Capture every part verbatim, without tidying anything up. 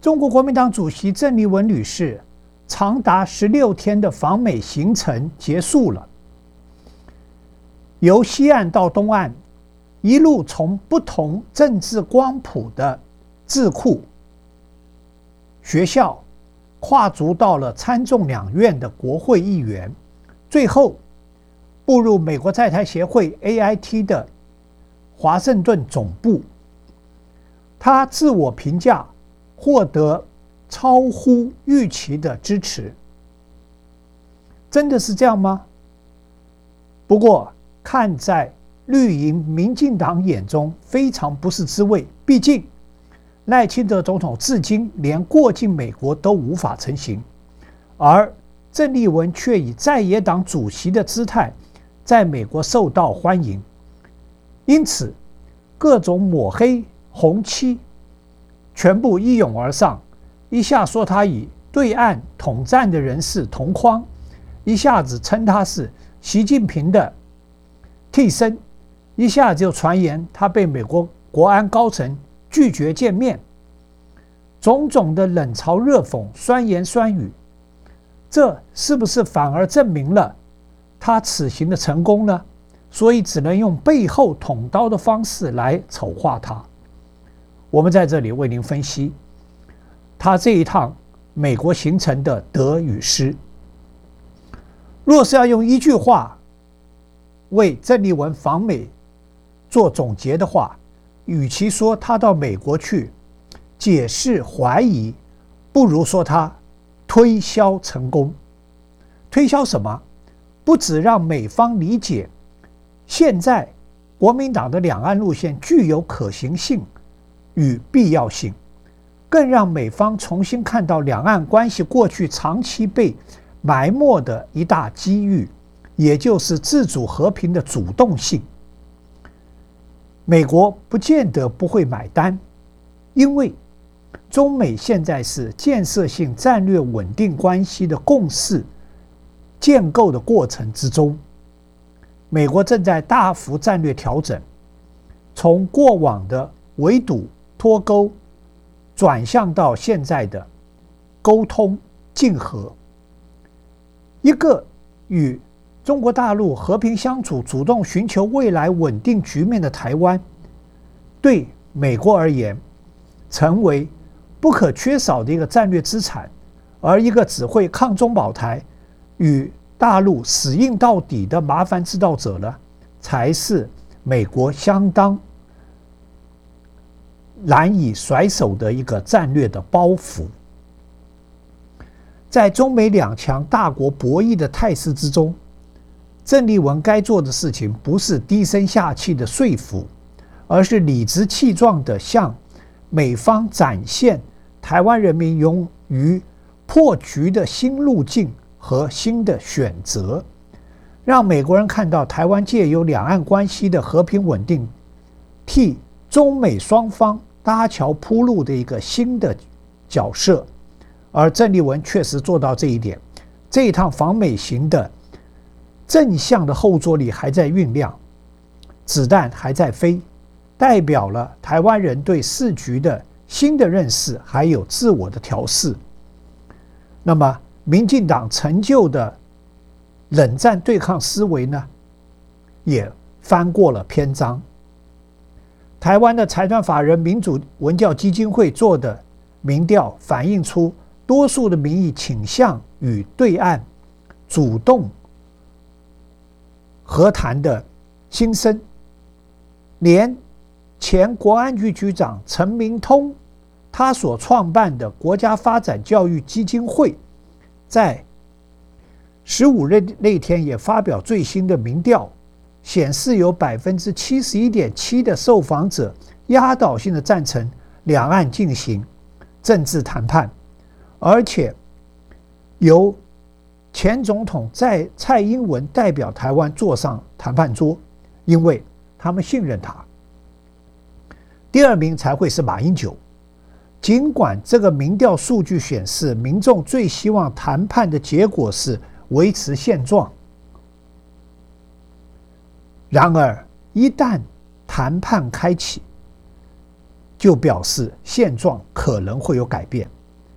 中国国民党主席郑丽文女士长达十六天的访美行程结束了，由西岸到东岸，一路从不同政治光谱的智库、学校，跨足到了参众两院的国会议员，最后步入美国在台协会 A I T 的华盛顿总部。他自我评价获得超乎预期的支持，真的是这样吗？不过看在绿营民进党眼中非常不是滋味，毕竟赖清德总统至今连过境美国都无法成行，而郑丽文却以在野党主席的姿态在美国受到欢迎，因此各种抹黑红漆全部一涌而上，一下说他与对岸统战的人士同框，一下子称他是习近平的替身，一下就传言他被美国国安高层拒绝见面，种种的冷嘲热讽、酸言酸语，这是不是反而证明了他此行的成功呢？所以只能用背后捅刀的方式来丑化他。我们在这里为您分析他这一趟美国行程的得与失。若是要用一句话为郑丽文访美做总结的话，与其说他到美国去解释怀疑，不如说他推销成功。推销什么？不只让美方理解现在国民党的两岸路线具有可行性与必要性，更让美方重新看到两岸关系过去长期被埋没的一大机遇，也就是自主和平的主动性。美国不见得不会买单，因为中美现在是建设性战略稳定关系的共识建构的过程之中，美国正在大幅战略调整，从过往的围堵脱钩转向到现在的沟通竞合。一个与中国大陆和平相处、主动寻求未来稳定局面的台湾，对美国而言成为不可缺少的一个战略资产，而一个只会抗中保台与大陆死硬到底的麻烦制造者呢，才是美国相当难以甩手的一个战略的包袱。在中美两强大国博弈的态势之中，郑丽文该做的事情不是低声下气的说服，而是理直气壮地向美方展现台湾人民勇于破局的新路径和新的选择，让美国人看到台湾借由两岸关系的和平稳定，替中美双方搭桥铺路的一个新的角色。而郑丽文确实做到这一点，这一趟访美行的正向的后坐力还在酝酿，子弹还在飞，代表了台湾人对世局的新的认识，还有自我的调试。那么民进党成就的冷战对抗思维呢，也翻过了篇章。台湾的财团法人民主文教基金会做的民调反映出多数的民意倾向与对岸主动和谈的心声，连前国安局局长陈明通他所创办的国家发展教育基金会在十五日那天也发表最新的民调，显示有 百分之七十一点七 的受访者压倒性的赞成两岸进行政治谈判，而且由前总统在蔡英文代表台湾坐上谈判桌，因为他们信任他。第二名才会是马英九。尽管这个民调数据显示，民众最希望谈判的结果是维持现状，然而一旦谈判开启， 就表示现状可能会有改变。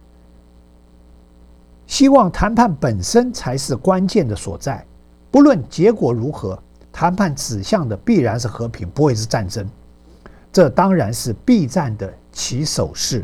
希望谈判本身才是关键的所在，不论结果如何，谈判指向的必然是和平，不会是战争。这当然是避战的起手式。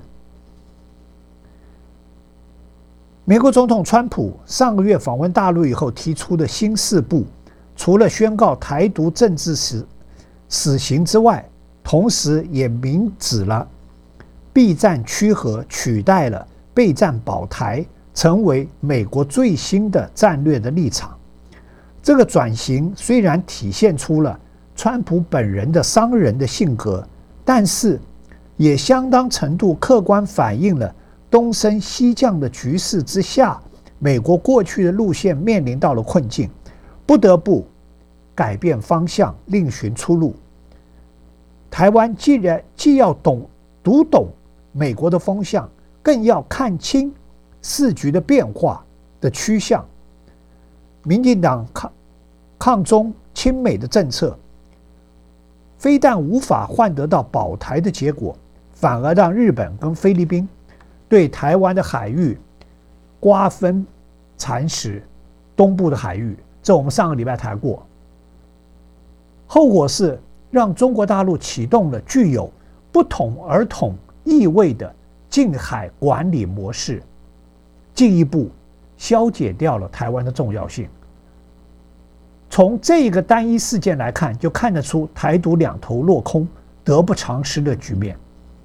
美国总统川普上个月访问大陆以后提出的新四步，除了宣告台独政治死死刑之外，同时也明指了避战趋和取代了备战保台，成为美国最新的战略的立场。这个转型虽然体现出了川普本人的商人的性格，但是也相当程度客观反映了东升西降的局势之下，美国过去的路线面临到了困境，不得不改变方向，另寻出路。台湾既然既要懂读懂美国的风向，更要看清世局的变化的趋向。民进党抗抗中亲美的政策，非但无法换得到保台的结果，反而让日本跟菲律宾对台湾的海域瓜分蚕食，东部的海域，这我们上个礼拜谈过。后果是让中国大陆启动了具有不统而统意味的近海管理模式，进一步消解掉了台湾的重要性。从这个单一事件来看，就看得出台独两头落空、得不偿失的局面。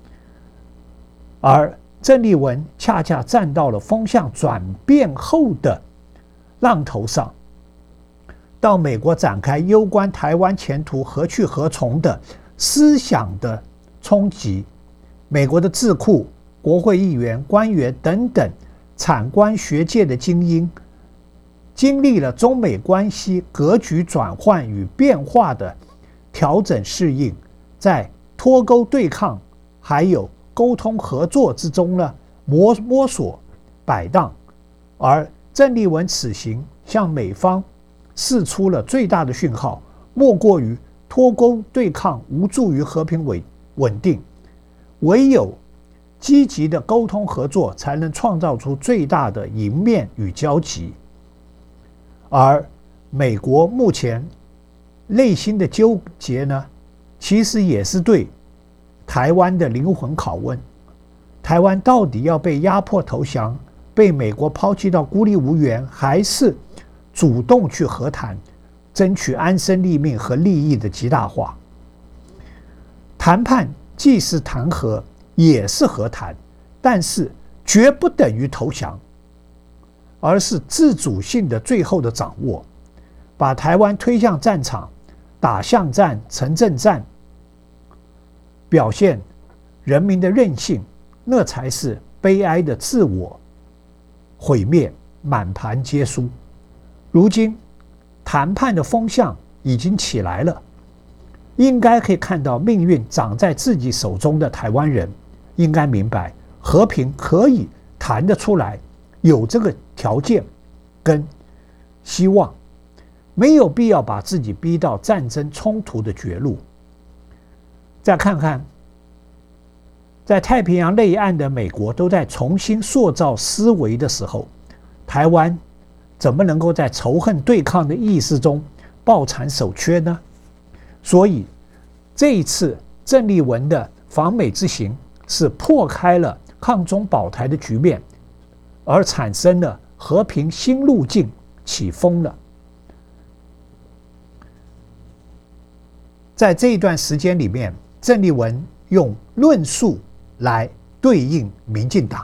而郑丽文恰恰站到了风向转变后的浪头上，到美国展开攸关台湾前途何去何从的思想的冲击。美国的智库、国会议员、官员等等产官学界的精英，经历了中美关系格局转换与变化的调整适应，在脱钩对抗还有沟通合作之中呢，摸摸索摆荡。而郑丽文此行向美方释出了最大的讯号，莫过于脱钩对抗无助于和平稳稳定，唯有积极的沟通合作才能创造出最大的赢面与交集。而美国目前内心的纠结呢，其实也是对台湾的灵魂拷问。台湾到底要被压迫投降，被美国抛弃到孤立无援，还是主动去和谈，争取安身立命和利益的极大化？谈判既是谈和，也是和谈，但是绝不等于投降，而是自主性的最后的掌握，把台湾推向战场，打巷战、城镇战，表现人民的韧性，那才是悲哀的自我毁灭，满盘皆输。如今谈判的风向已经起来了，应该可以看到命运掌在自己手中的台湾人应该明白，和平可以谈得出来，有这个条件跟希望，没有必要把自己逼到战争冲突的绝路。再看看在太平洋内岸的美国都在重新塑造思维的时候，台湾怎么能够在仇恨对抗的意识中抱残守缺呢？所以这一次郑丽文的访美之行是破开了抗中保台的局面，而产生了和平新路径起风了。在这一段时间里面，郑丽文用论述来对应民进党。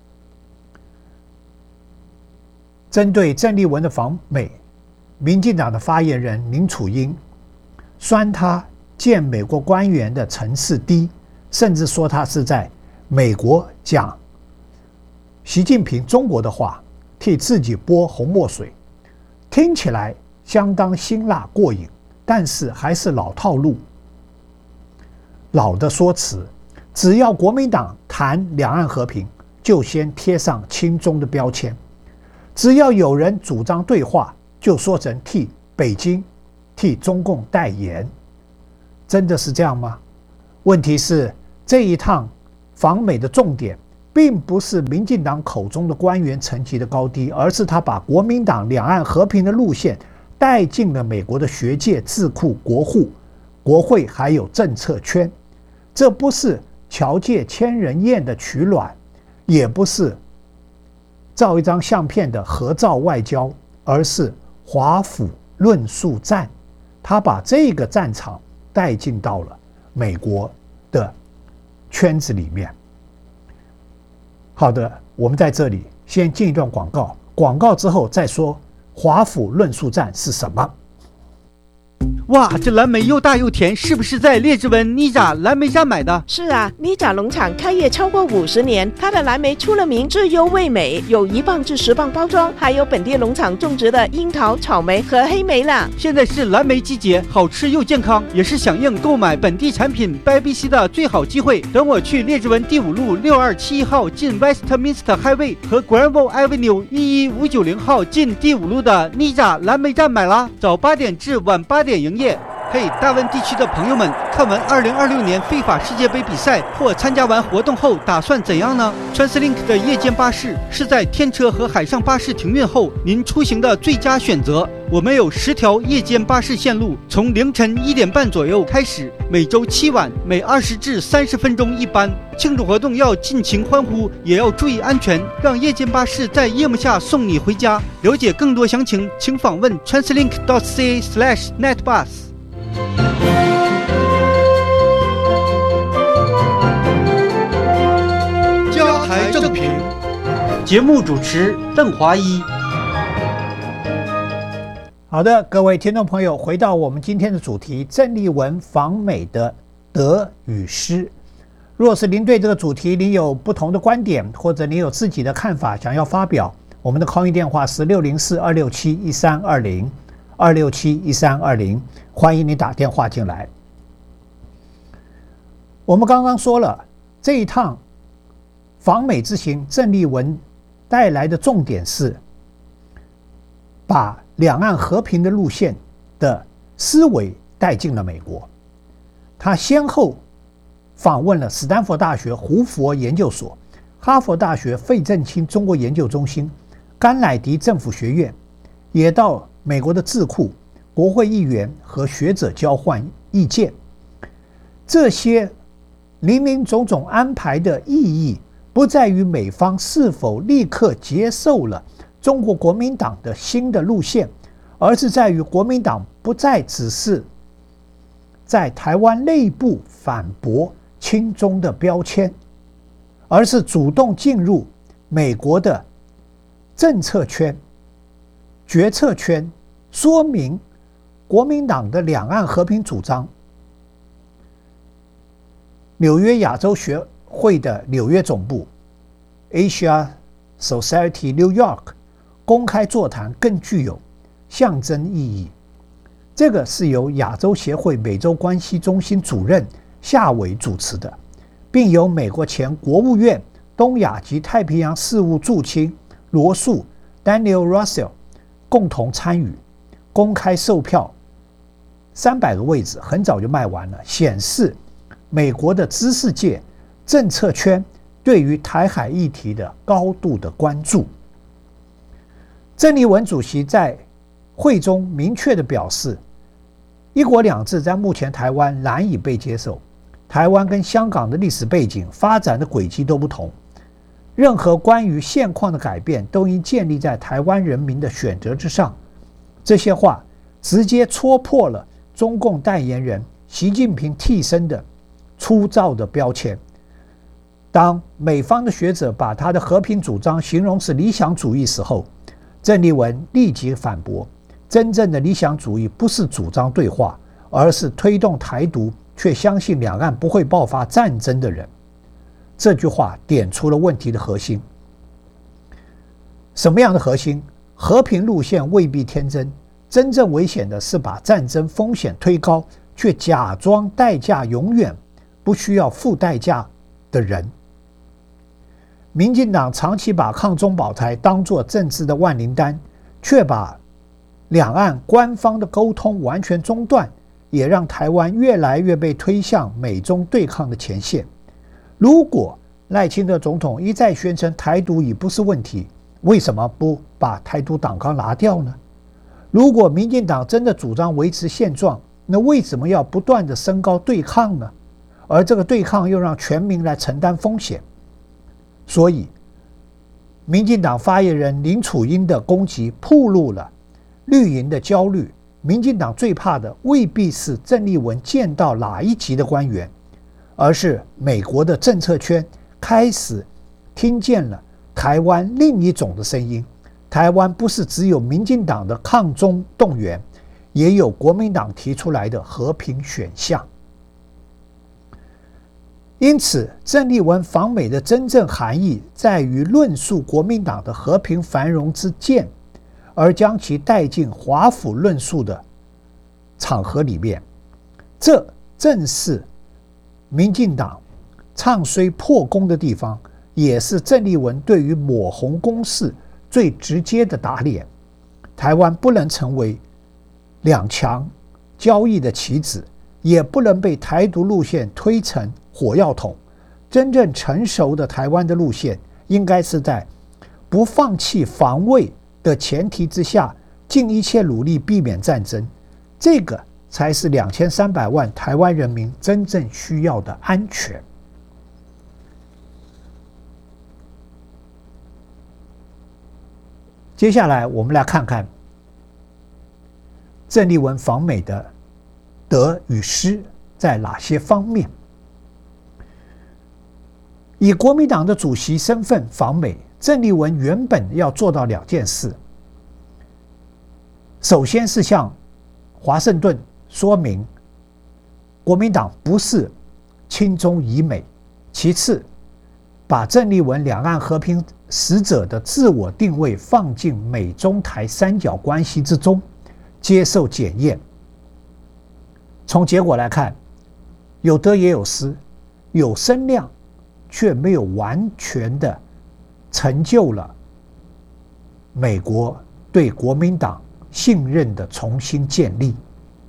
针对郑丽文的访美，民进党的发言人林楚英酸他见美国官员的层次低，甚至说他是在美国讲习近平中国的话，替自己拨红墨水，听起来相当辛辣过瘾，但是还是老套路，老的说辞。只要国民党谈两岸和平，就先贴上亲中的标签；只要有人主张对话，就说成替北京、替中共代言。真的是这样吗？问题是这一趟访美的重点并不是民进党口中的官员层级的高低，而是他把国民党两岸和平的路线带进了美国的学界、智库、国户、国会还有政策圈。这不是侨界千人宴的取暖，也不是照一张相片的合照外交，而是华府论述战。他把这个战场带进到了美国的圈子里面。好的，我们在这里先进一段广告，广告之后再说华府论述战是什么。 哇，这蓝莓又大又甜，是不是在列治文妮扎蓝莓站买的？ 是啊，妮扎农场开业超过五十年，它的蓝莓出了名质优味美，有一磅至十磅包装，还有本地农场种植的樱桃、草莓和黑莓啦。 现在是蓝莓季节，好吃又健康，也是响应购买本地产品 B B C 的最好机会。等我去列治文第五路六二七一号进 Westminster Highway 和 Granville Avenue 一一五九零号进第五路的妮扎蓝莓站买啦，早八点至晚八点营业。嘿、hey, 大温地区的朋友们，看完二零二六年非法世界杯比赛或参加完活动后打算怎样呢？ TransLink 的夜间巴士是在天车和海上巴士停运后您出行的最佳选择。我们有十条夜间巴士线路，从凌晨一点半左右开始，每周七晚，每二十至三十分钟一班。庆祝活动要尽情欢呼，也要注意安全，让夜间巴士在夜幕下送你回家。了解更多详情，请访问 translink dot c a slash netbus。 加台正评， 节目主持邓华一。 好的，各位听众朋友，回到我们今天的主题，郑丽文访美的得与失。若是您对这个主题您有不同的观点，或者您有自己的看法想要发表，我们的 call in 电话是六零四二六七一三二零 二六七一三二零，欢迎你打电话进来。我们刚刚说了，这一趟访美之行，郑丽文带来的重点是把两岸和平的路线的思维带进了美国。他先后访问了斯坦福大学胡佛研究所、哈佛大学费正清中国研究中心、甘乃迪政府学院，也到美国的智库、国会议员和学者交换意见。这些林林总总安排的意义，不在于美方是否立刻接受了中国国民党的新的路线，而是在于国民党不再只是在台湾内部反驳亲中的标签，而是主动进入美国的政策圈、决策圈，说明国民党的两岸和平主张。纽约亚洲学会的纽约总部 Asia Society New York 公开座谈更具有象征意义。这个是由亚洲协会美洲关系中心主任夏伟主持的，并由美国前国务院东亚及太平洋事务驻青罗素 Daniel Russell 共同参与。公开售票三百个位置，很早就卖完了，显示美国的知识界、政策圈对于台海议题的高度的关注。郑丽文主席在会中明确地表示，一国两制在目前台湾难以被接受，台湾跟香港的历史背景、发展的轨迹都不同，任何关于现况的改变都应建立在台湾人民的选择之上。这些话直接戳破了中共代言人习近平替身的粗糙的标签。当美方的学者把他的和平主张形容是理想主义时候，郑丽文立即反驳，真正的理想主义不是主张对话，而是推动台独却相信两岸不会爆发战争的人。这句话点出了问题的核心。什么样的核心？和平路线未必天真，真正危险的是把战争风险推高，却假装代价永远不需要付代价的人。民进党长期把抗中保台当作政治的万灵丹，却把两岸官方的沟通完全中断，也让台湾越来越被推向美中对抗的前线。 如果赖清德总统一再宣称台独已不是问题，为什么不把台独党纲拿掉呢？如果民进党真的主张维持现状，那为什么要不断的升高对抗呢？而这个对抗又让全民来承担风险。所以民进党发言人林楚英的攻击暴露了绿营的焦虑。民进党最怕的未必是郑丽文见到哪一级的官员，而是美国的政策圈开始听见了台湾另一种的声音。台湾不是只有民进党的抗中动员，也有国民党提出来的和平选项。因此郑丽文访美的真正含义在于论述国民党的和平繁荣之见，而将其带进华府论述的场合里面。这正是民进党唱衰破功的地方，也是郑丽文对于抹红攻势最直接的打脸。台湾不能成为两强交易的棋子，也不能被台独路线推成火药桶。真正成熟的台湾的路线，应该是在不放弃防卫的前提之下，尽一切努力避免战争。这个才是两千三百万台湾人民真正需要的安全。接下来我们来看看郑丽文访美的得与失在哪些方面。以国民党的主席身份访美，郑丽文原本要做到两件事。首先是向华盛顿说明国民党不是亲中以美，其次把郑丽文两岸和平使者的自我定位放进美中台三角关系之中，接受检验。从结果来看，有得也有失，有声量，却没有完全的成就了美国对国民党信任的重新建立。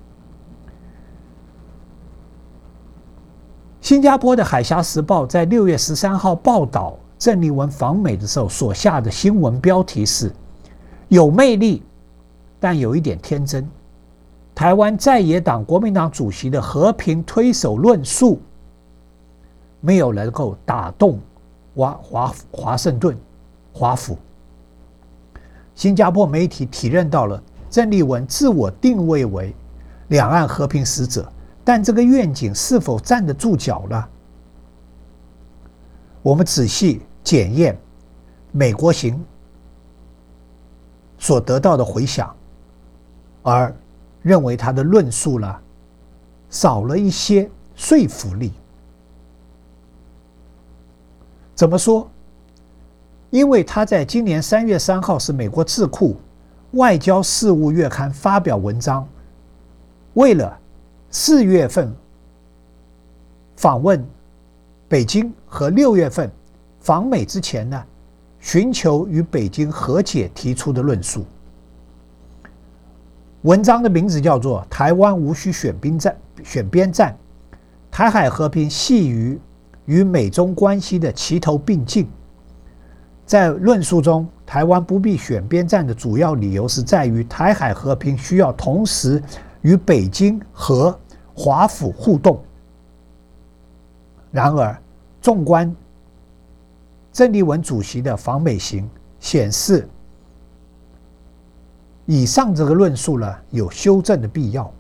新加坡的《海峡时报》在六月十三号报道郑丽文访美的时候所下的新闻标题是有魅力但有一点天真，台湾在野党国民党主席的和平推手论述没有能够打动华华华盛顿华府。新加坡媒体体认到了郑丽文自我定位为两岸和平使者，但这个愿景是否站得住脚呢？我们仔细检验美国行所得到的回响，而认为他的论述呢少了一些说服力。怎么说？因为他在今年三月三号是美国智库外交事务月刊发表文章，为了四月份访问北京和六月份访美之前呢，寻求与北京和解提出的论述。文章的名字叫做《台湾无需选边站，选边站，台海和平系于与美中关系的齐头并进》。在论述中，台湾不必选边站的主要理由是在于台海和平需要同时与北京和华府互动。然而，纵观郑丽文主席的访美行显示，以上这个论述呢有修正的必要。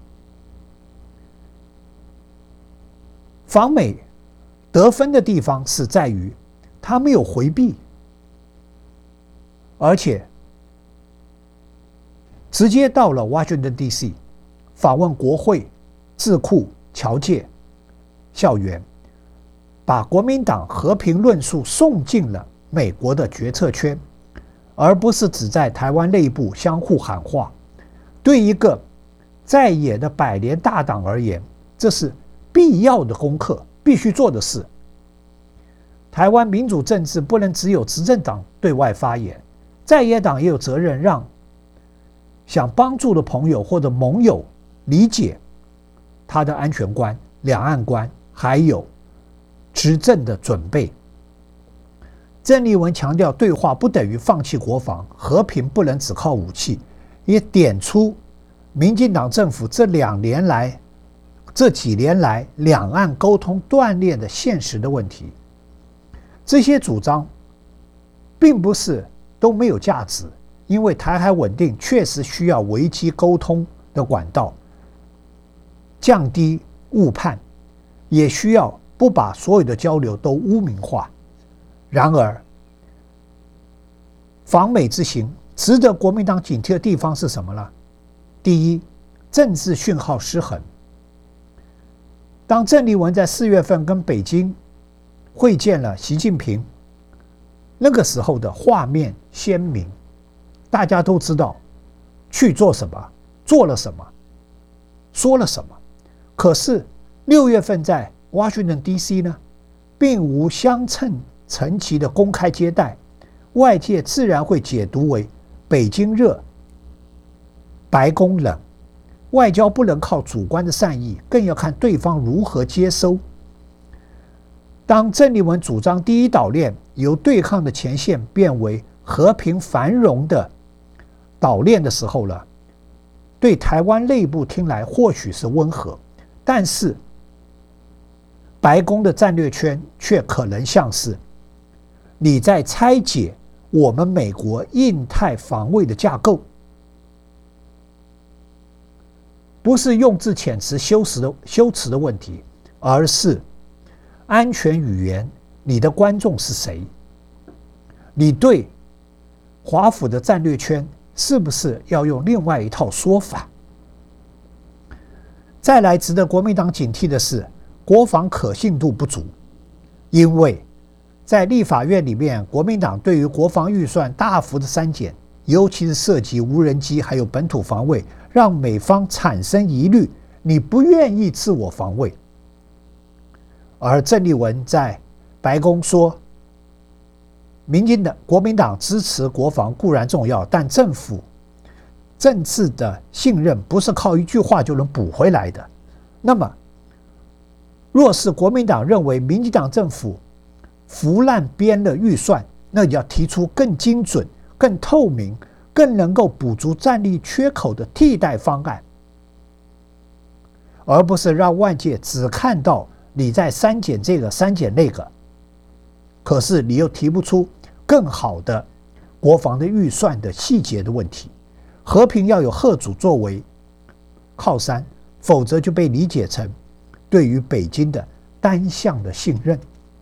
访美得分的地方是在于他没有回避，而且直接到了 Washington D C 访问国会、智库、侨界、校园，把国民党和平论述送进了美国的决策圈，而不是只在台湾内部相互喊话。对一个在野的百年大党而言，这是必要的功课，必须做的事。台湾民主政治不能只有执政党对外发言，在野党也有责任让想帮助的朋友或者盟友理解他的安全观、两岸观，还有执政的准备。郑丽文强调，对话不等于放弃国防，和平不能只靠武器，也点出民进党政府这两年来、这几年来两岸沟通断裂的现实的问题。这些主张并不是都没有价值，因为台海稳定确实需要危机沟通的管道，降低误判，也需要不把所有的交流都污名化。然而，访美之行值得国民党警惕的地方是什么呢？第一，政治讯号失衡。当郑丽文在四月份跟北京会见了习近平，那个时候的画面鲜明，大家都知道去做什么，做了什么，说了什么。可是六月份在 Washington D C 呢，并无相称陈其的公开接待，外界自然会解读为北京热，白宫冷。外交不能靠主观的善意，更要看对方如何接收。当郑丽文主张第一岛链由对抗的前线变为和平繁荣的岛链的时候了，对台湾内部听来或许是温和，但是白宫的战略圈却可能像是你在拆解我们美国印太防卫的架构，不是用字遣词修辞的修辞的问题，而是安全语言，你的观众是谁？你对华府的战略圈是不是要用另外一套说法？再来值得国民党警惕的是，国防可信度不足，因为在立法院里面，国民党对于国防预算大幅的删减，尤其是涉及无人机还有本土防卫，让美方产生疑虑，你不愿意自我防卫。而郑丽文在白宫说，民进党国民党支持国防固然重要，但政府政治的信任不是靠一句话就能补回来的。那么若是国民党认为民进党政府腐烂编的预算，那就要提出更精准、更透明、更能够补足战力缺口的替代方案，而不是让外界只看到你在删减这个删减那个，可是你又提不出更好的国防的预算的细节的问题。和平要有贺主作为靠山，否则就被理解成对于北京的单向的信任。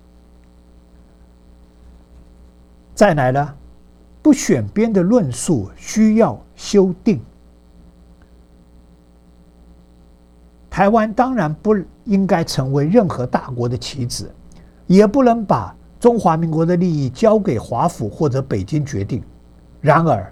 再来呢，不选边的论述需要修订。台湾当然不应该成为任何大国的棋子，也不能把中华民国的利益交给华府或者北京决定。然而，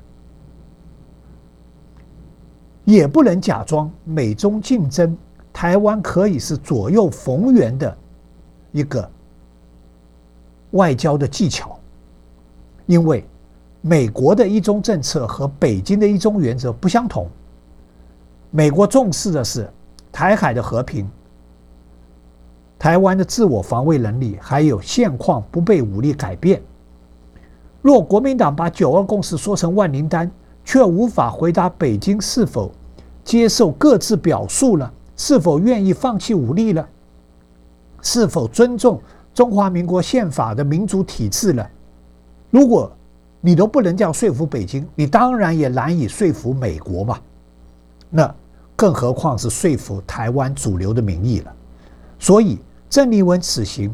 也不能假装美中竞争，台湾可以是左右逢源的一个外交的技巧。因为美国的一中政策和北京的一中原则不相同，美国重视的是台海的和平，台湾的自我防卫能力，还有现况不被武力改变。若国民党把九二共识说成万灵丹，却无法回答北京是否接受各自表述了，是否愿意放弃武力了，是否尊重中华民国宪法的民主体制了，如果你都不能这样说服北京，你当然也难以说服美国嘛。那更何况是说服台湾主流的民意了。所以郑丽文此行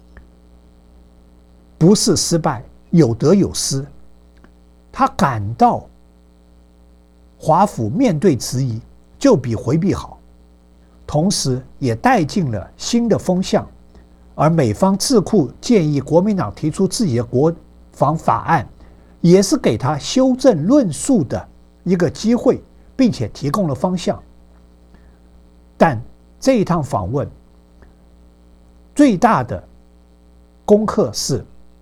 不是失败，有得有失。他感到华府面对质疑就比回避好，同时也带进了新的风向。而美方智库建议国民党提出自己的国防法案，也是给他修正论述的一个机会，并且提供了方向。但这一趟访问最大的功课是，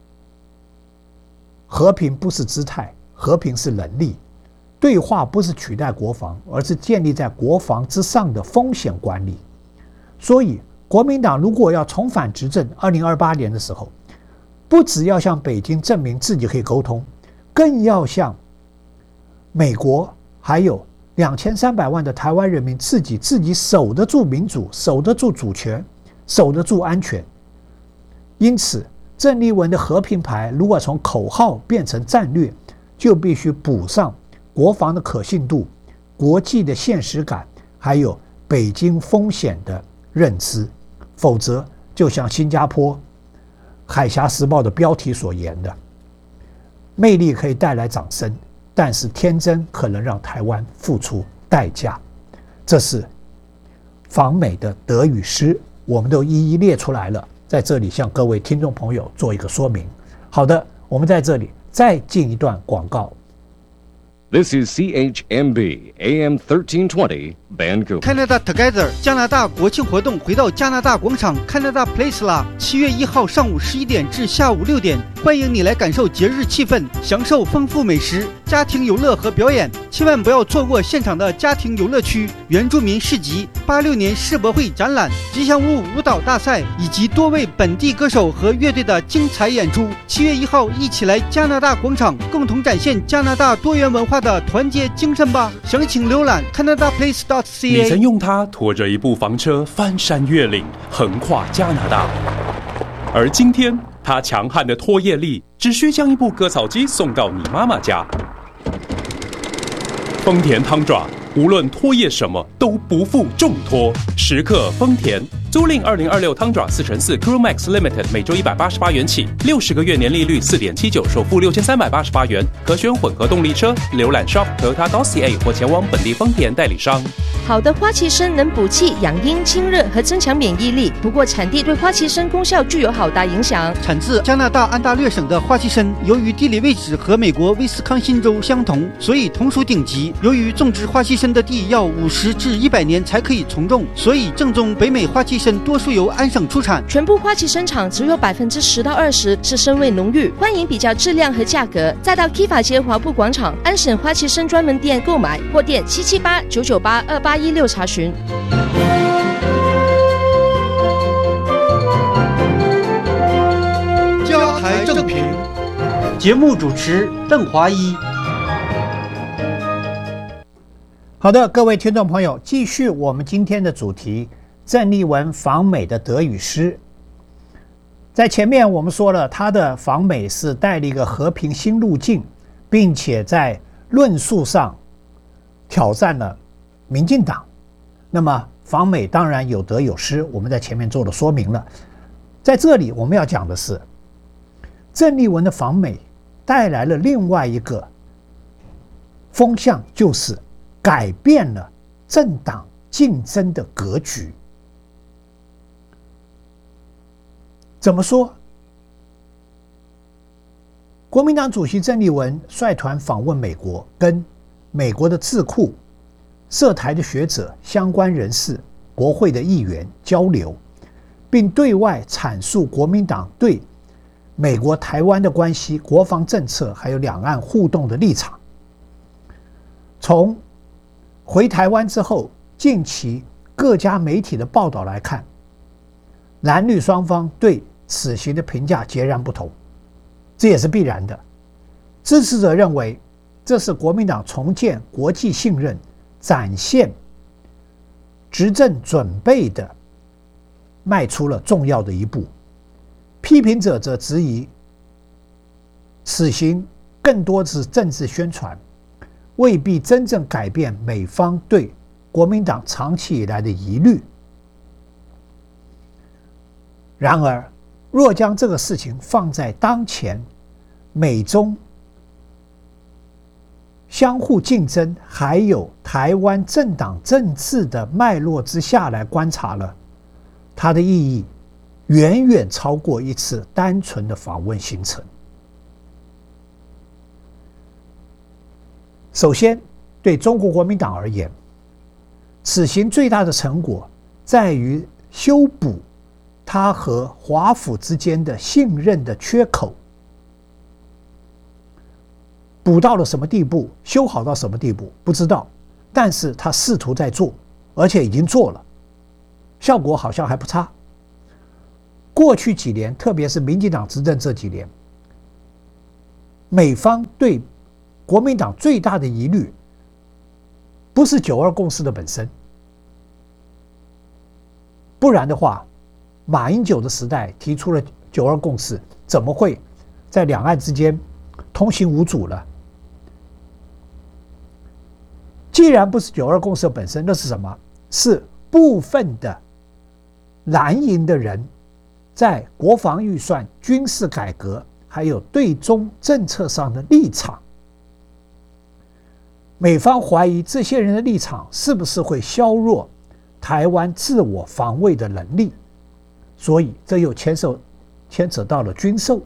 和平不是姿态，和平是能力。对话不是取代国防，而是建立在国防之上的风险管理。所以国民党如果要重返执政，二零二八年的时候，不只要向北京证明自己可以沟通，更要向美国还有两千三百万的台湾人民自己自己守得住民主，守得住主权，守得住安全。因此郑丽文的和平牌如果从口号变成战略，就必须补上国防的可信度、国际的现实感，还有北京风险的认知，否则就像新加坡海峡时报的标题所言的，魅力可以带来掌声，但是天真可能让台湾付出代价。这是访美的得与失，我们都一一列出来了，在这里向各位听众朋友做一个说明。好的，我们在这里再进一段广告。 This is C H M B A M thirteen twenty Vancouver. Canada Together 加拿大国庆活动回到加拿大广场 Canada Place 啦！七月一号上午十一点至下午六点，欢迎你来感受节日气氛，享受丰富美食、家庭游乐和表演。千万不要错过现场的家庭游乐区、原住民市集、八六年世博会展览、吉祥物舞蹈大赛以及多位本地歌手和乐队的精彩演出。七月一号，一起来加拿大广场，共同展现加拿大多元文化的团结精神吧！详情浏览 canada place dot c a。 你曾用它拖着一部房车翻山越岭，横跨加拿大，而今天它强悍的拖曳力只需将一部割草机送到你妈妈家。丰田汤爪无论拖曳什么都不负重托，时刻丰田。租赁二零二六汤爪四乘四 Crew Max Limited 每周一百八十八元起，六十个月年利率 四点七九， 首付六千三百八十八元，可选混合动力车。浏览 shop toyota dot c a 或前往本地丰田代理商。 好的花旗参能补气、养阴、清热和增强免疫力，不过产地对花旗参功效具有好大影响。 产自加拿大安大略省的花旗参，由于地理位置和美国威斯康辛州相同，所以同属顶级。由于种植花旗参的地要五十至一百年才可以从种，所以正宗北美花旗参多数由安省出产。 全部花旗参厂只有百分之十到二十是参味浓郁，欢迎比较质量和价格，再到 Kifa 街华埠广场安省花旗参专门店购买，或电七七八九九八二八一六查询。 加台正评， 节目主持邓华一。 好的，各位听众朋友，继续我们今天的主题，郑丽文访美的得与失。在前面我们说了，他的访美是带了一个和平新路径，并且在论述上挑战了民进党。那么访美当然有得有失，我们在前面做了说明了。在这里我们要讲的是，郑丽文的访美带来了另外一个风向，就是改变了政党竞争的格局。怎么说？国民党主席郑丽文率团访问美国，跟美国的智库、涉台的学者、相关人士、国会的议员交流，并对外阐述国民党对美国台湾的关系、国防政策还有两岸互动的立场。从回台湾之后，近期各家媒体的报道来看，蓝绿双方对此行的评价截然不同，这也是必然的。支持者认为这是国民党重建国际信任、展现执政准备的迈出了重要的一步。批评者则质疑此行更多是政治宣传，未必真正改变美方对国民党长期以来的疑虑。然而，若将这个事情放在当前美中相互竞争，还有台湾政党政治的脉络之下来观察了，它的意义远远超过一次单纯的访问行程。首先，对中国国民党而言，此行最大的成果在于修补他和华府之间的信任的缺口。补到了什么地步，修好到什么地步不知道，但是他试图在做，而且已经做了，效果好像还不差。 过去几年，特别是民进党执政这几年，美方对国民党最大的疑虑，不是九二共识的本身，不然的话，马英九的时代提出了九二共识，怎么会在两岸之间通行无阻了？既然不是九二共识本身，那是什么？是部分的蓝营的人在国防预算、军事改革还有对中政策上的立场。美方怀疑这些人的立场是不是会削弱台湾自我防卫的能力，所以这又牵涉牵扯到了军售。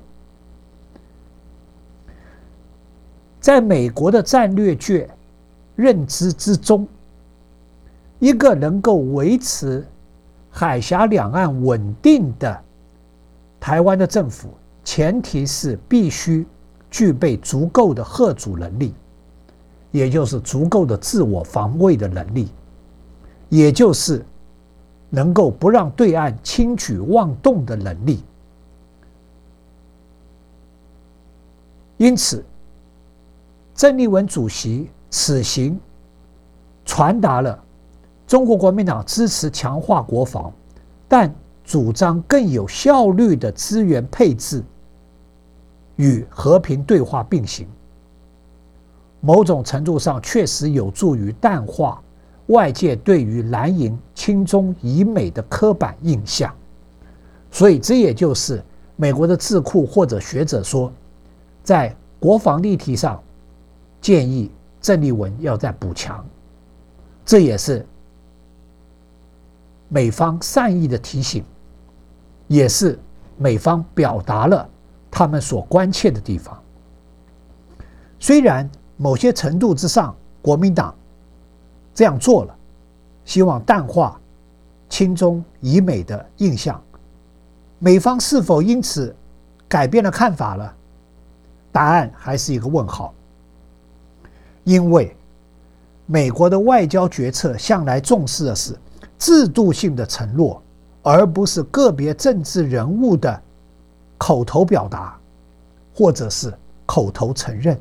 在美国的战略界认知之中，一个能够维持海峡两岸稳定的台湾的政府，前提是必须具备足够的嚇阻能力，也就是足够的自我防卫的能力，也就是能够不让对岸轻举妄动的能力。因此，郑丽文主席此行传达了中国国民党支持强化国防，但主张更有效率的资源配置与和平对话并行，某种程度上确实有助于淡化外界对于蓝营亲中以美的刻板印象。所以这也就是美国的智库或者学者说，在国防议题上建议郑丽文要再补强，这也是美方善意的提醒，也是美方表达了他们所关切的地方。虽然某些程度之上，国民党这样做了，希望淡化亲中以美的印象，美方是否因此改变了看法了？答案还是一个问号。因为美国的外交决策向来重视的是制度性的承诺，而不是个别政治人物的口头表达或者是口头承认。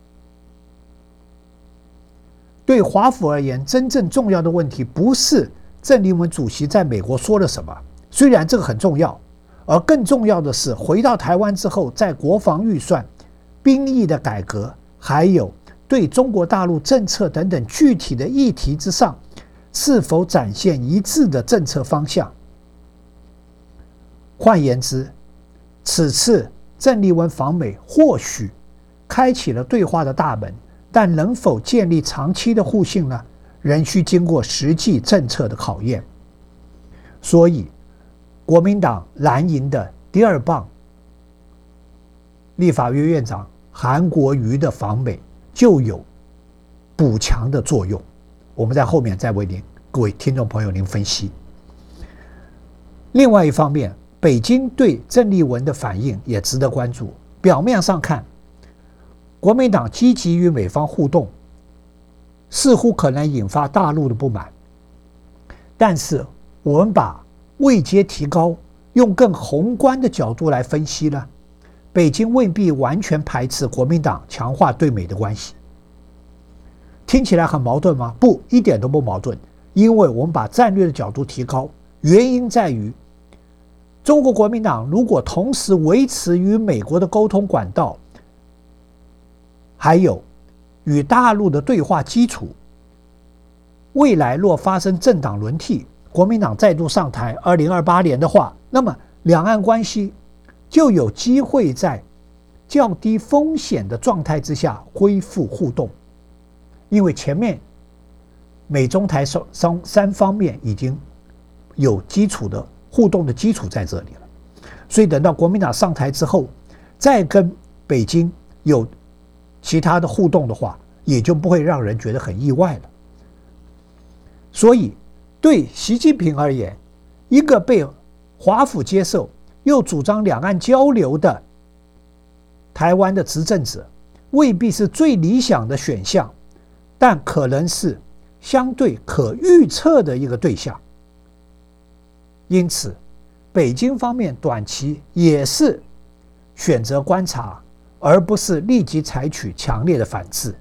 对华府而言，真正重要的问题不是郑丽文主席在美国说了什么，虽然这个很重要，而更重要的是回到台湾之后，在国防预算、兵役的改革，还有对中国大陆政策等等具体的议题之上，是否展现一致的政策方向。换言之，此次郑丽文访美或许开启了对话的大门，但能否建立长期的互信呢？仍需经过实际政策的考验。所以，国民党蓝营的第二棒立法院院长韩国瑜的访美就有补强的作用。我们在后面再为您各位听众朋友您分析。另外一方面，北京对郑丽文的反应也值得关注。表面上看，国民党积极与美方互动，似乎可能引发大陆的不满。但是我们把位阶提高，用更宏观的角度来分析呢，北京未必完全排斥国民党强化对美的关系。听起来很矛盾吗？不，一点都不矛盾。因为我们把战略的角度提高，原因在于中国国民党如果同时维持与美国的沟通管道，还有与大陆的对话基础，未来若发生政党轮替，国民党再度上台二零二八年的话，那么两岸关系就有机会在较低风险的状态之下恢复互动。因为前面美中台三三方面已经有基础的互动的基础在这里了，所以等到国民党上台之后，再跟北京有其他的互动的话，也就不会让人觉得很意外了。所以对习近平而言，一个被华府接受又主张两岸交流的台湾的执政者，未必是最理想的选项，但可能是相对可预测的一个对象。因此北京方面短期也是选择观察，而不是立即采取强烈的反制。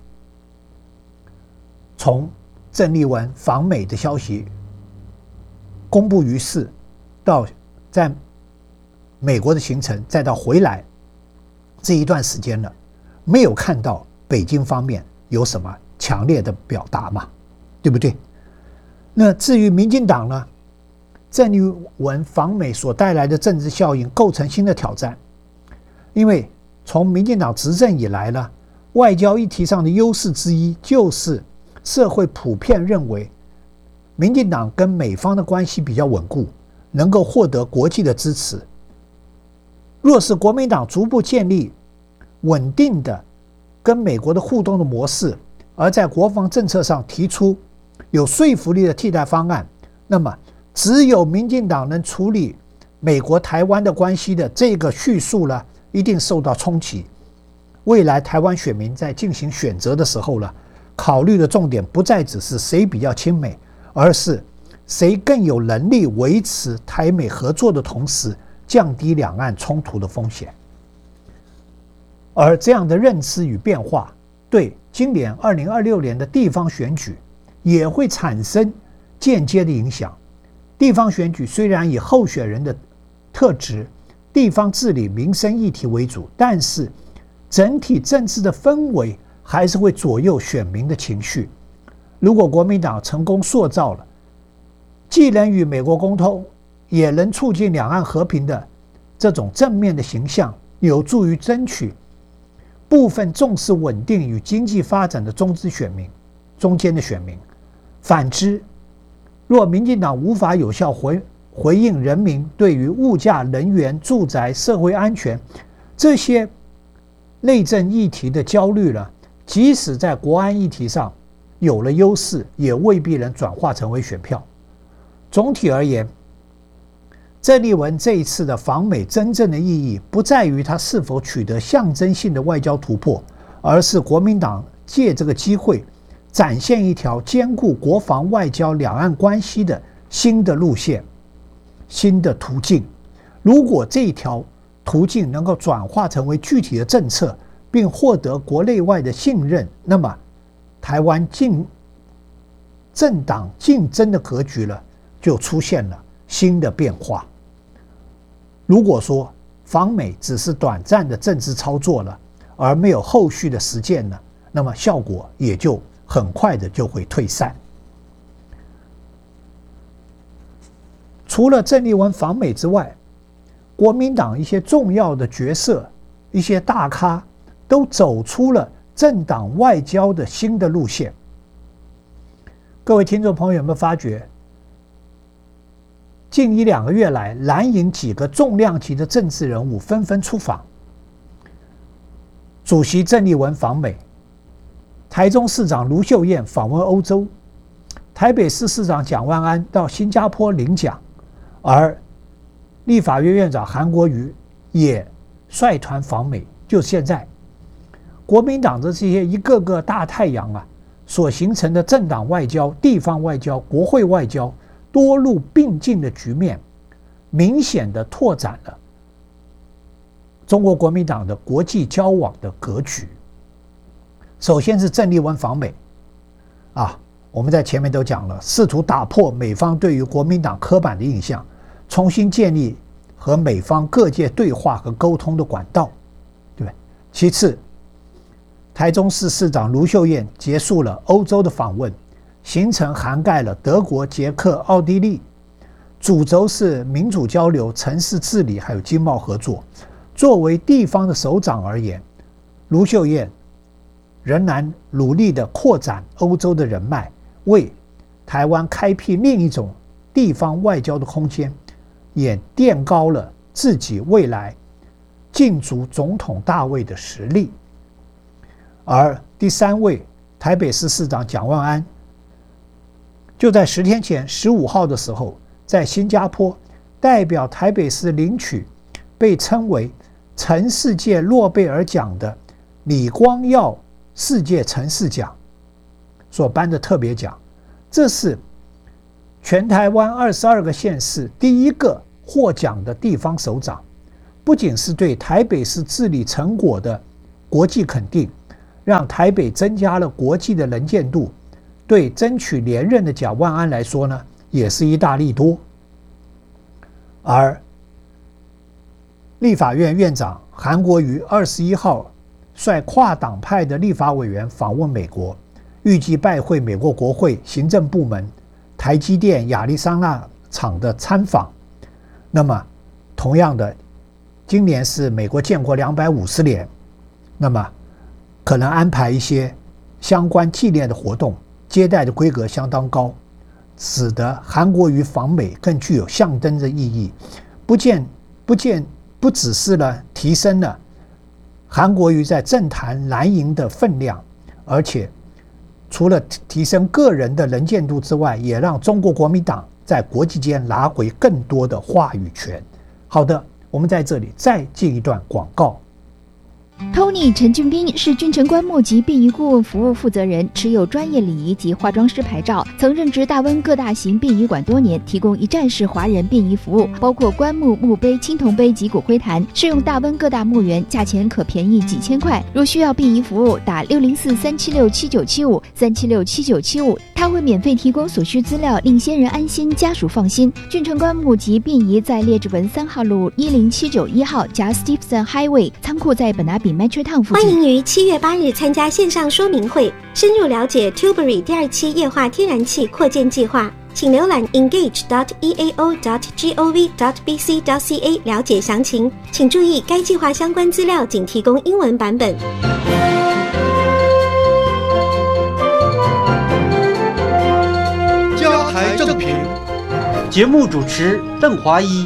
从郑丽文访美的消息公布于世，到在美国的行程，再到回来这一段时间了，没有看到北京方面有什么强烈的表达嘛，对不对？那至于民进党呢？郑丽文访美所带来的政治效应构成新的挑战，因为从民进党执政以来呢，外交议题上的优势之一就是社会普遍认为民进党跟美方的关系比较稳固，能够获得国际的支持。若是国民党逐步建立稳定的跟美国的互动的模式，而在国防政策上提出有说服力的替代方案，那么只有民进党能处理美国台湾的关系的这个叙述呢，一定受到冲击。未来台湾选民在进行选择的时候呢，考虑的重点不再只是谁比较亲美，而是谁更有能力维持台美合作的同时降低两岸冲突的风险。而这样的认知与变化，对今年二零二六年的地方选举也会产生间接的影响。地方选举虽然以候选人的特质、地方治理、民生议题为主，但是整体政治的氛围还是会左右选民的情绪。如果国民党成功塑造了既能与美国沟通，也能促进两岸和平的这种正面的形象，有助于争取部分重视稳定与经济发展的中资选民、中间的选民。反之，若民进党无法有效回回应人民对于物价、能源、住宅、社会安全这些内政议题的焦虑了，即使在国安议题上有了优势，也未必能转化成为选票。总体而言，郑丽文这一次的访美真正的意义不在于他是否取得象征性的外交突破，而是国民党借这个机会展现一条兼顾国防、外交、两岸关系的新的路线、新的途径。如果这一条途径能够转化成为具体的政策，并获得国内外的信任，那么台湾竞政党竞争的格局了就出现了新的变化。如果说访美只是短暂的政治操作了，而没有后续的实践了，那么效果也就很快的就会退散。除了郑丽文访美之外，国民党一些重要的角色、一些大咖都走出了政党外交的新的路线。各位听众朋友有没有发觉，近一两个月来，蓝营几个重量级的政治人物纷纷出访。主席郑丽文访美，台中市长卢秀燕访问欧洲，台北市市长蒋万安到新加坡领奖，而立法院院长韩国瑜也率团访美。就现在，国民党的这些一个个大太阳啊，所形成的政党外交、地方外交、国会外交多路并进的局面，明显的拓展了中国国民党的国际交往的格局。首先是郑丽文访美啊，我们在前面都讲了，试图打破美方对于国民党刻板的印象，重新建立和美方各界对话和沟通的管道，对不对？其次，台中市市长卢秀燕结束了欧洲的访问，行程涵盖了德国、捷克、奥地利，主轴是民主交流、城市治理还有经贸合作。作为地方的首长而言，卢秀燕仍然努力地扩展欧洲的人脉，为台湾开辟另一种地方外交的空间，也垫高了自己未来竞逐总统大位的实力。而第三位，台北市市长蒋万安，就在十天前十五号的时候，在新加坡代表台北市领取被称为城市界诺贝尔奖的李光耀世界城市奖所颁的特别奖。这是全台湾二十二个县市第一个获奖的地方首长，不仅是对台北市治理成果的国际肯定，让台北增加了国际的能见度，对争取连任的蒋万安来说呢，也是一大利多。而立法院院长韩国瑜二十一号率跨党派的立法委员访问美国，预计拜会美国国会、行政部门、台积电亚利桑那厂的参访。那么同样的，今年是美国建国两百五十年，那么可能安排一些相关纪念的活动，接待的规格相当高，使得韩国瑜访美更具有象征的意义，不见不见不只是呢提升了韩国瑜在政坛蓝营的分量，而且除了提升个人的能见度之外，也让中国国民党在国际间拿回更多的话语权。好的，我们在这里再进一段广告。 Tony 陈俊斌是俊成棺木及殡仪顾问服务负责人，持有专业礼仪及化妆师牌照，曾任职大温各大型殡仪馆多年，提供一站式华人殡仪服务，包括棺木、墓碑、青铜碑及骨灰坛，适用大温各大墓园，价钱可便宜几千块。若需要殡仪服务，打六零四三七六七九七五三七六七九七五，他会免费提供所需资料，令先人安心，家属放心。俊成棺木及殡仪在列治文三号路一零七九一号加 Stevenson Highway， 仓库在本拿比欢迎于七月八日参加线上说明会，深入了解 Tilbury 第二期液化天然气扩建计划，请浏览 engage dot e a o dot gov dot b c dot c a 了解详情。请注意，该计划相关资料仅提供英文版本。 加台正评， 节目主持邓华一。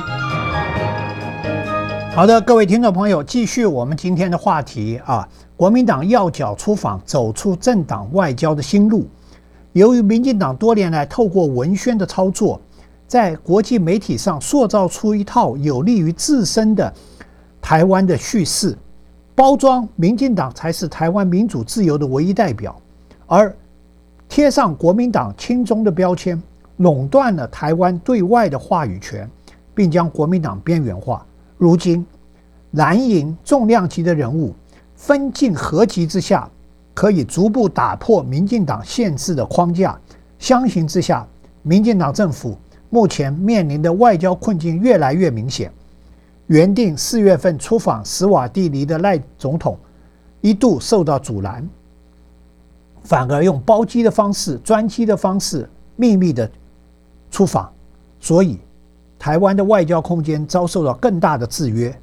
好的，各位听众朋友，继续我们今天的话题啊，国民党要角出访，走出政党外交的新路。由于民进党多年来透过文宣的操作，在国际媒体上塑造出一套有利于自身的台湾的叙事，包装民进党才是台湾民主自由的唯一代表，而贴上国民党亲中的标签，垄断了台湾对外的话语权，并将国民党边缘化。如今蓝营重量级的人物分进合击之下，可以逐步打破民进党限制的框架。相形之下，民进党政府目前面临的外交困境越来越明显。原定四月份出访史瓦蒂尼的赖总统一度受到阻拦，反而用包机的方式、专机的方式秘密的出访，所以台湾的外交空间遭受到更大的制约。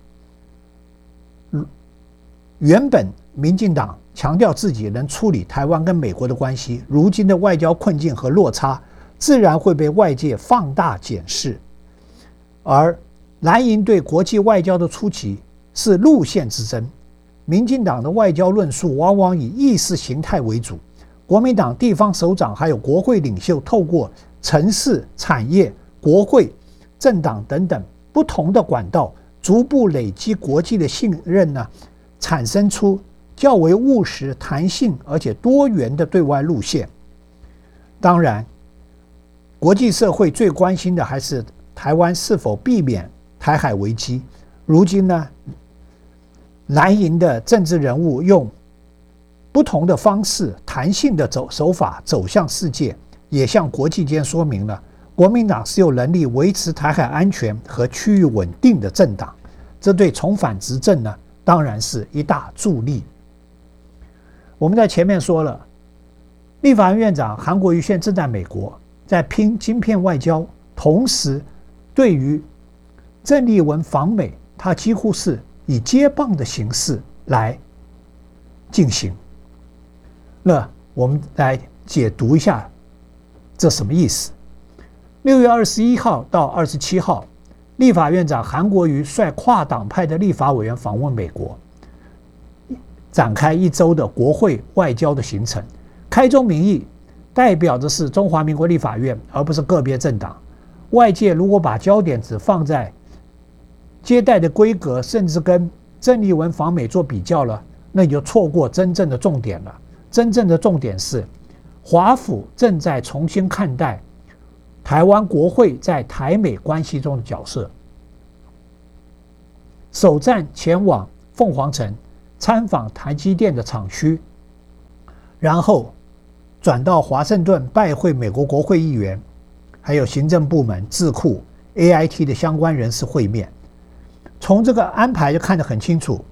原本民进党强调自己能处理台湾跟美国的关系，如今的外交困境和落差自然会被外界放大检视。而蓝营对国际外交的出击是路线之争，民进党的外交论述往往以意识形态为主，国民党地方首长还有国会领袖透过城市、产业、国会、政党等等不同的管道，逐步累积国际的信任呢，产生出较为务实、弹性而且多元的对外路线。当然，国际社会最关心的还是台湾是否避免台海危机。如今呢，蓝营的政治人物用不同的方式、弹性的走手法走向世界，也向国际间说明了国民党是有能力维持台海安全和区域稳定的政党，这对重返执政呢，当然是一大助力。我们在前面说了，立法院院长韩国瑜现正在美国，在拼晶片外交，同时对于郑丽文访美，他几乎是以接棒的形式来进行。那我们来解读一下这什么意思。六月二十一号到二十七号，立法院长韩国瑜率跨党派的立法委员访问美国，展开一周的国会外交的行程。开宗明义，代表的是中华民国立法院，而不是个别政党。外界如果把焦点只放在接待的规格，甚至跟郑丽文访美做比较了，那你就错过真正的重点了。真正的重点是，华府正在重新看待台湾国会在台美关系中的角色。 首站前往凤凰城参访台积电的厂区，然后转到华盛顿拜会美国国会议员，还有行政部门、智库、A I T 的相关人士会面。从这个安排就看得很清楚，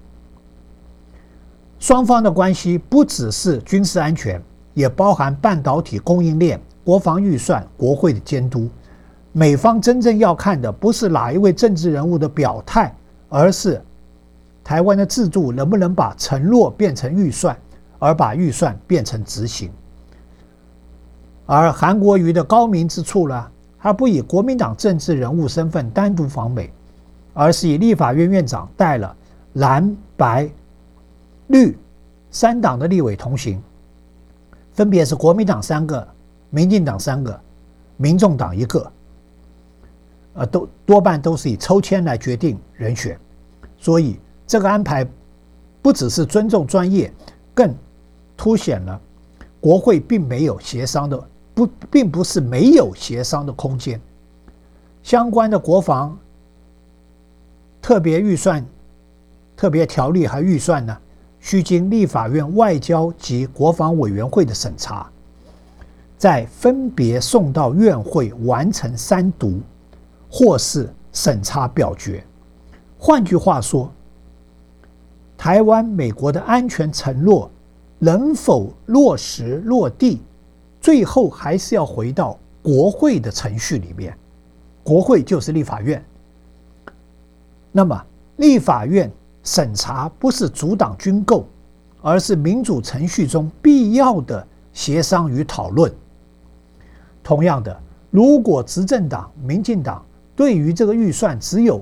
双方的关系不只是军事安全，也包含半导体供应链、国防预算、国会的监督。美方真正要看的不是哪一位政治人物的表态，而是台湾的制度能不能把承诺变成预算，而把预算变成执行。而韩国瑜的高明之处呢，他不以国民党政治人物身份单独访美，而是以立法院院长带了蓝白绿三党的立委同行，分别是国民党三个、民进党三个、民众党一个，呃，都多半都是以抽签来决定人选。所以这个安排不只是尊重专业，更凸显了国会并没有协商的不，并不是没有协商的空间。相关的国防特别预算、特别条例和预算呢，需经立法院外交及国防委员会的审查，再分别送到院会完成三读，或是审查表决。换句话说，台湾美国的安全承诺能否落实落地，最后还是要回到国会的程序里面。国会就是立法院，那么立法院审查不是阻挡军购，而是民主程序中必要的协商与讨论。同样的，如果执政党民进党对于这个预算只有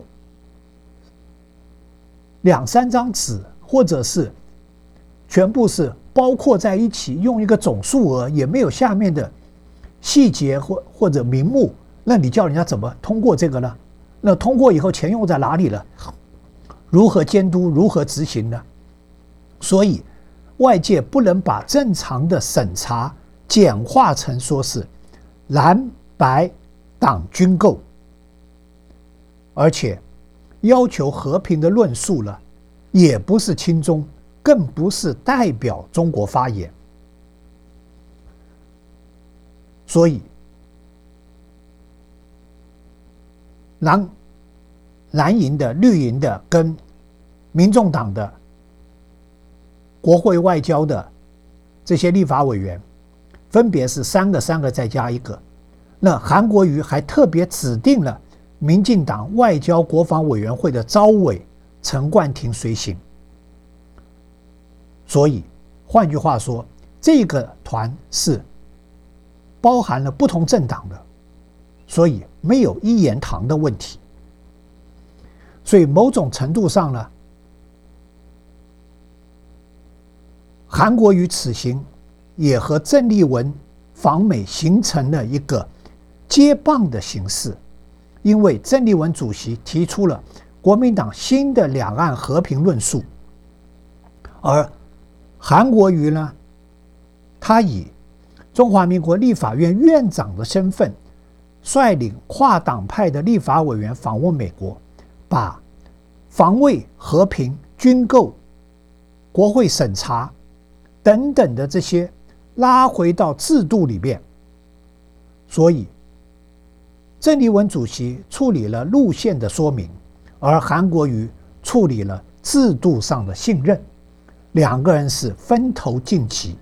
两三张纸，或者是全部是包括在一起，用一个总数额，也没有下面的细节或或者名目，那你叫人家怎么通过这个呢？那通过以后钱用在哪里了？如何监督？如何执行呢？所以外界不能把正常的审查简化成说是蓝白党军购，而且要求和平的论述了，也不是亲中，更不是代表中国发言。所以蓝蓝营的、绿营的跟民众党的国会外交的这些立法委员，分别是三个三个再加一个。那韩国瑜还特别指定了民进党外交国防委员会的召委陈冠廷随行。所以换句话说，这个团是包含了不同政党的，所以没有一言堂的问题。所以某种程度上呢，韩国瑜此行也和郑丽文访美形成了一个接棒的形式，因为郑丽文主席提出了国民党新的两岸和平论述，而韩国瑜呢，他以中华民国立法院院长的身份，率领跨党派的立法委员访问美国，把防卫、和平、军购、国会审查等等的这些拉回到制度里面。所以郑丽文主席处理了路线的说明，而韩国瑜处理了制度上的信任，两个人是分头进击。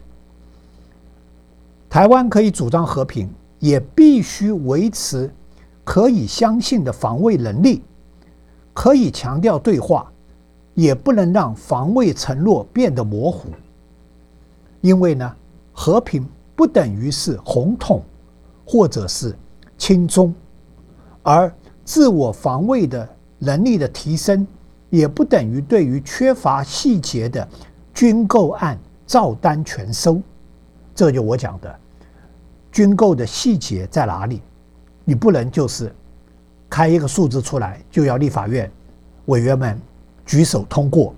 台湾可以主张和平，也必须维持可以相信的防卫能力，可以强调对话，也不能让防卫承诺变得模糊。因为呢，和平不等于是红统或者是亲中，而自我防卫的能力的提升，也不等于对于缺乏细节的军购案照单全收。这就我讲的，军购的细节在哪里？你不能就是开一个数字出来就要立法院委员们举手通过。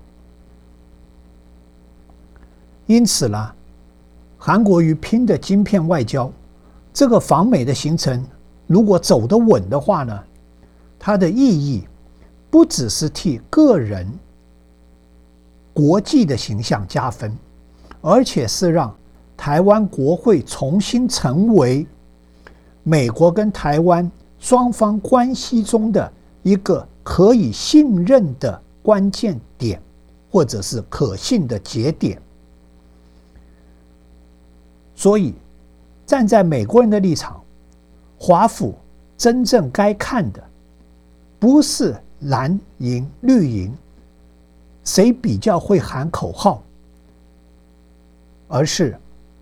因此呢，韩国瑜拼的晶片外交，这个访美的行程如果走得稳的话呢，它的意义不只是替个人国际的形象加分，而且是让台湾国会重新成为美国跟台湾双方关系中的一个可以信任的关键点，或者是可信的节点。所以站在美国人的立场，华府真正该看的不是蓝营绿营谁比较会喊口号，而是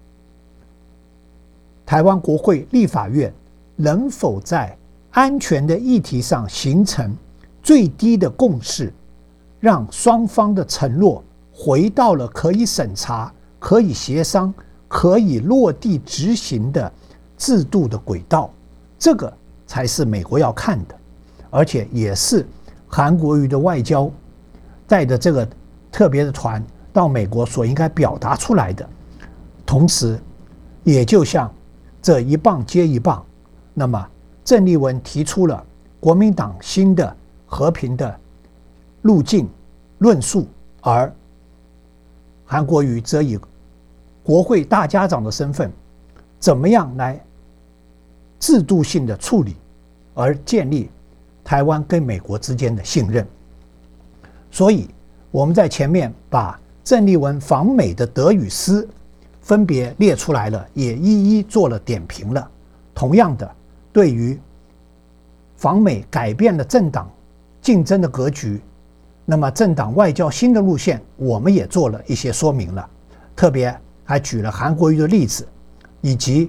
台湾国会立法院能否在安全的议题上形成最低的共识，让双方的承诺回到了可以审查、可以协商、可以落地执行的制度的轨道。这个才是美国要看的，而且也是韩国瑜的外交带着这个特别的团到美国所应该表达出来的。同时也就像这一棒接一棒，那么郑丽文提出了国民党新的和平的路径论述，而韩国瑜则以国会大家长的身份，怎么样来制度性的处理，而建立台湾跟美国之间的信任。所以我们在前面把郑丽文访美的得与失分别列出来了，也一一做了点评了。同样的，对于访美改变了政党竞争的格局，那么政党外交新的路线，我们也做了一些说明了，特别还举了韩国瑜的例子，以及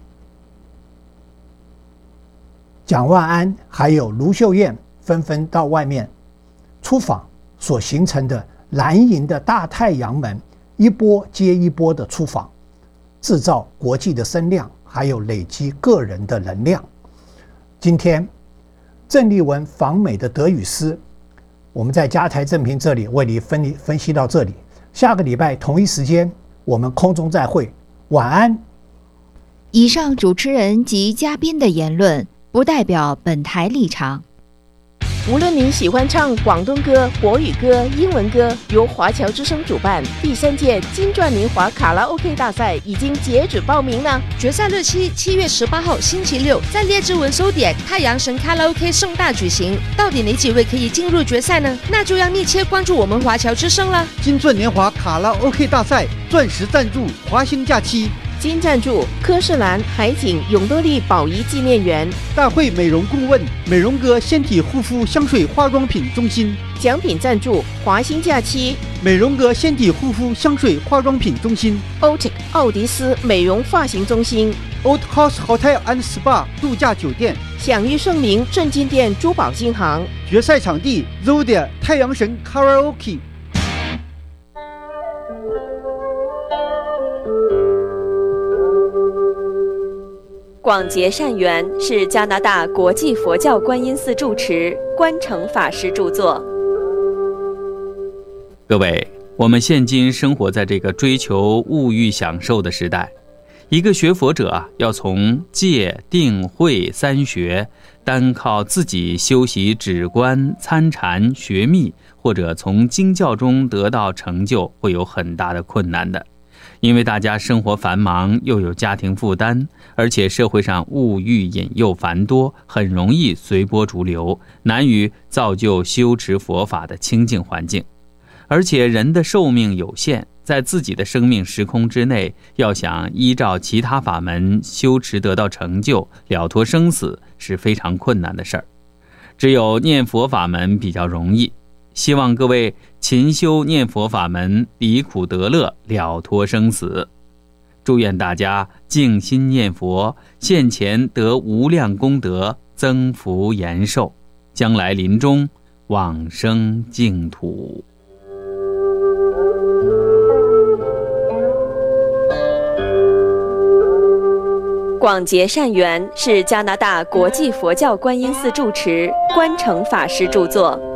蒋万安还有卢秀燕纷纷到外面出访所形成的蓝营的大太阳们一波接一波的出访，制造国际的声量，还有累积个人的能量。今天郑丽文访美的得与失，我们在加台正评这里为你分分析到这里。下个礼拜同一时间我们空中再会，晚安。 以上主持人及嘉宾的言论不代表本台立场。 无论您喜欢唱广东歌、国语歌、英文歌，由华侨之声主办第三届金钻年华卡拉 OK 大赛已经截止报名了。 决赛日期七月十八号星期六，在列治文收点太阳神卡拉 OK 盛大举行。到底哪几位可以进入决赛呢？那就要密切关注我们华侨之声了。 金钻年华卡拉 OK 大赛钻石赞助华兴假期， 金赞助科士兰海景永乐利宝仪纪念园， 大会美容顾问美容哥纤体护肤香水化妆品中心， 奖品赞助华兴假期美容哥纤体护肤香水化妆品中心， Otic 奥迪斯美容发型中心， Old House Hotel and Spa 度假酒店， 享誉盛名正金店珠宝金行。 决赛场地 Zodiac 太阳神卡拉 OK。 广结善缘是加拿大国际佛教观音寺住持观诚法师著作。 各位，我们现今生活在这个追求物欲享受的时代，一个学佛者啊，要从戒定慧三学，单靠自己修习止观、参禅、学密，或者从经教中得到成就，会有很大的困难的。因为大家生活繁忙，又有家庭负担，而且社会上物欲引诱繁多，很容易随波逐流，难于造就修持佛法的清净环境。而且人的寿命有限，在自己的生命时空之内，要想依照其他法门修持得到成就，了脱生死，是非常困难的事儿。只有念佛法门比较容易。希望各位勤修念佛法门，离苦得乐，了脱生死。祝愿大家静心念佛，现前得无量功德，增福延寿，将来临终往生净土。 广结善缘是加拿大国际佛教观音寺住持观诚法师著作。